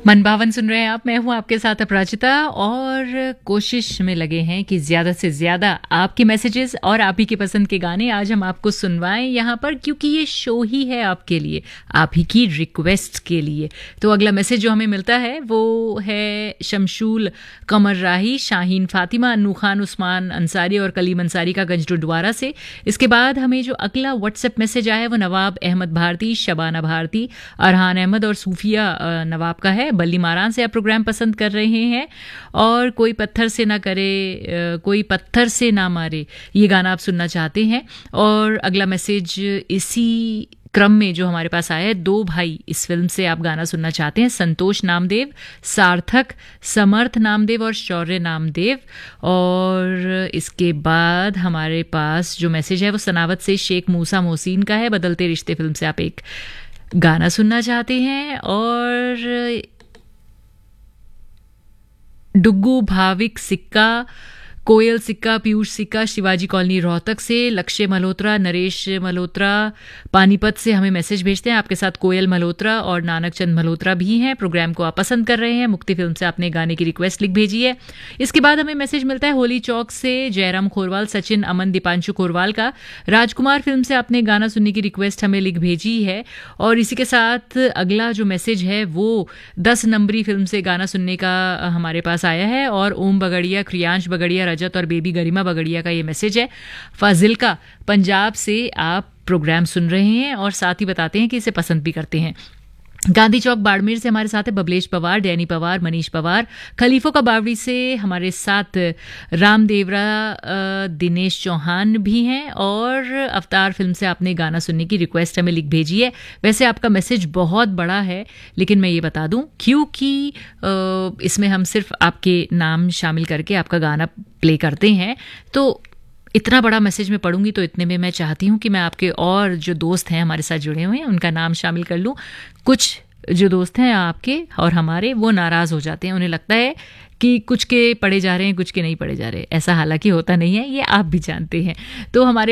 मनभावन सुन रहे हैं आप। मैं हूं आपके साथ अपराजिता और कोशिश में लगे हैं कि ज़्यादा से ज़्यादा आपके मैसेजेस और आप ही के पसंद के गाने आज हम आपको सुनवाएं यहाँ पर, क्योंकि ये शो ही है आपके लिए, आप ही की रिक्वेस्ट के लिए। तो अगला मैसेज जो हमें मिलता है वो है शमशूल कमर राही, शाहीन फातिमा, अन्नू खान, उस्मान अंसारी और कलीम अंसारी का गंजडुद्वारा से। इसके बाद हमें जो अगला व्हाट्सएप मैसेज आया है वो नवाब अहमद भारती, शबाना भारती, अरहान अहमद और सूफिया नवाब का है। बल्ली मारान से आप प्रोग्राम पसंद कर रहे हैं और कोई पत्थर से ना करे, कोई पत्थर से ना मारे, ये गाना आप सुनना चाहते हैं। और अगला मैसेज इसी क्रम में जो हमारे पास आया है, दो भाई इस फिल्म से आप गाना सुनना चाहते हैं। संतोष नामदेव, सार्थक, समर्थ नामदेव और शौर्य नामदेव। और इसके बाद हमारे पास जो मैसेज है वो सनावत से शेख मूसा मोहसिन का है। बदलते रिश्ते फिल्म से आप एक गाना सुनना चाहते हैं। और डुग्गू, भाविक सिक्का, कोयल सिक्का, पीयूष सिक्का, शिवाजी कॉलोनी रोहतक से, लक्ष्य मल्होत्रा, नरेश मल्होत्रा पानीपत से हमें मैसेज भेजते हैं। आपके साथ कोयल मल्होत्रा और नानक चंद मल्होत्रा भी हैं। प्रोग्राम को आप पसंद कर रहे हैं। मुक्ति फिल्म से आपने गाने की रिक्वेस्ट लिख भेजी है। इसके बाद हमें मैसेज मिलता है होली चौक से जयराम खोरवाल, सचिन, अमन, दीपांशु खोरवाल का। राजकुमार फिल्म से आपने गाना सुनने की रिक्वेस्ट हमें लिख भेजी है। और इसी के साथ अगला जो मैसेज है वो 10 नंबरी फिल्म से गाना सुनने का हमारे पास आया है। और ओम बगड़िया, क्रियांश बगड़िया, रजत और बेबी गरिमा बगड़िया का ये मैसेज है। फाजिल्का पंजाब से आप प्रोग्राम सुन रहे हैं और साथ ही बताते हैं कि इसे पसंद भी करते हैं। गांधी चौक बाड़मेर से हमारे साथ है बबलेश पवार, डैनी पवार, मनीष पवार। खलीफों का बावड़ी से हमारे साथ राम देवरा, दिनेश चौहान भी हैं। और अवतार फिल्म से आपने गाना सुनने की रिक्वेस्ट हमें लिख भेजी है। वैसे आपका मैसेज बहुत बड़ा है, लेकिन मैं ये बता दूं क्योंकि इसमें हम सिर्फ आपके नाम शामिल करके आपका गाना प्ले करते हैं, तो इतना बड़ा मैसेज मैं पढ़ूंगी तो इतने में मैं चाहती हूँ कि मैं आपके और जो दोस्त हैं हमारे साथ जुड़े हुए हैं उनका नाम शामिल कर लूँ। कुछ जो दोस्त हैं आपके और हमारे वो नाराज़ हो जाते हैं, उन्हें लगता है कि कुछ के पढ़े जा रहे हैं, कुछ के नहीं पढ़े जा रहे। ऐसा हालांकि होता नहीं है, ये आप भी जानते हैं। तो हमारे